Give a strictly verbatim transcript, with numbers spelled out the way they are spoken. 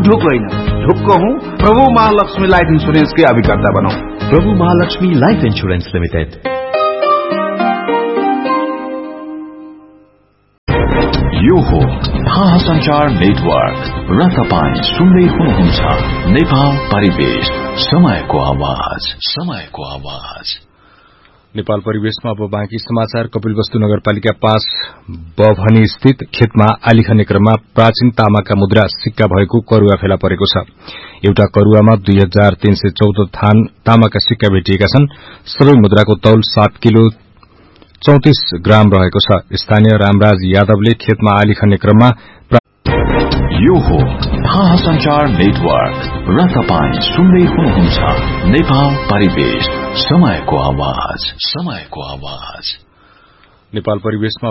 ढुक होइन, ढुक्क हूँ। प्रभु महालक्ष्मी लाइफ इंश्योरेंस के अभिकर्ता बनौ। प्रभु महालक्ष्मी लाइफ इंश्योरेंस लिमिटेड। यो हो थाहा संचार नेटवर्क र तपाईं सुन्दै हुनुहुन्छ नेपाल परिवेश, समयको आवाज, समयको आवाज। नेपाल परिवेशमा अब बाँकी समाचार। कपिलवस्तु नगरपालिका पाँच बभनी स्थित खेतमा आली खन्ने क्रममा प्राचीन तामाका मुद्रा सिक्का भएको करुवा फेला परेको छ। एउटा करुवामा दुई हजार तीन सय चौध थान तामाका सिक्का भेटिएका छन्। सबै मुद्राको तौल सात किलो चौतिस ग्राम रहेको छ। स्थानीय रामराज यादवले खेतमा आली खन्ने क्रममा यो हो थाहा संचार नेटवर्क र तपाईं सुन्दै हुनुहुन्छ नेपाल परिवेश, समयको आवाज, समयको आवाज। नेपाल परिवेशमा